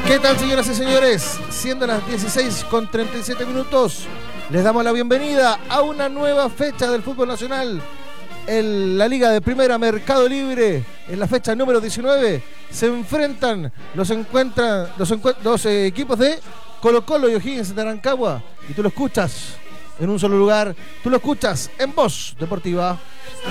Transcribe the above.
¿Qué tal, señoras y señores? Siendo las 16:37, les damos la bienvenida a una nueva fecha del fútbol nacional. En la Liga de Primera Mercado Libre, en la fecha número 19, se enfrentan dos equipos de Colo-Colo y O'Higgins de Rancagua. Y tú lo escuchas en un solo lugar, tú lo escuchas en Voz Deportiva.